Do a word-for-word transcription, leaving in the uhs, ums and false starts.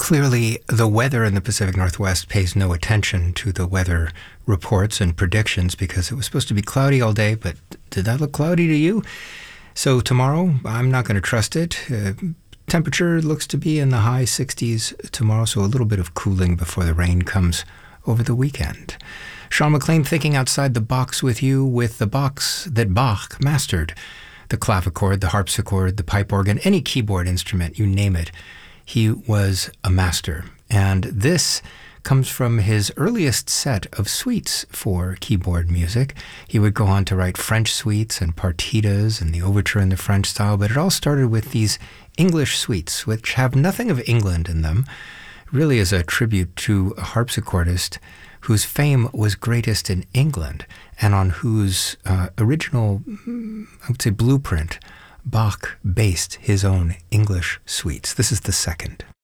Clearly, the weather in the Pacific Northwest pays no attention to the weather reports and predictions because it was supposed to be cloudy all day, but did that look cloudy to you? So tomorrow, I'm not going to trust it. Uh, temperature looks to be in the high sixties tomorrow, so a little bit of cooling before the rain comes over the weekend. Sean McLean thinking outside the box with you with the box that Bach mastered. The clavichord, the harpsichord, the pipe organ, any keyboard instrument, you name it. He was a master. And this comes from his earliest set of suites for keyboard music. He would go on to write French suites and partitas and the overture in the French style, but it all started with these English suites, which have nothing of England in them, really is a tribute to a harpsichordist whose fame was greatest in England and on whose uh, original, I would say, blueprint Bach based his own English suites. This is the second.